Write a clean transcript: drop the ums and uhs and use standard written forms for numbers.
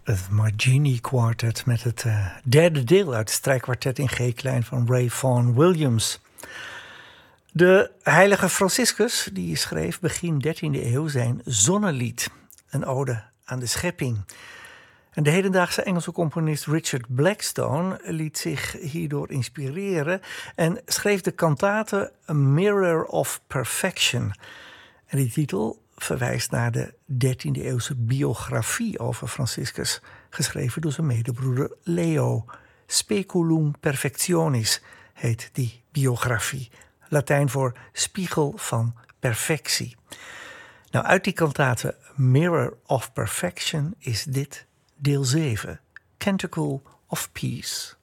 Het Margini Quartet met het derde deel uit het strijkkwartet in G-klein van Ray Vaughan Williams. De heilige Franciscus die schreef begin 13e eeuw zijn Zonnelied, een ode aan de schepping. En de hedendaagse Engelse componist Richard Blackstone liet zich hierdoor inspireren en schreef de kantate A Mirror of Perfection. En die titel verwijst naar de 13e eeuwse biografie over Franciscus, geschreven door zijn medebroeder Leo. Speculum Perfectionis heet die biografie. Latijn voor spiegel van perfectie. Nou, uit die kantate Mirror of Perfection is dit deel 7, Canticle of Peace.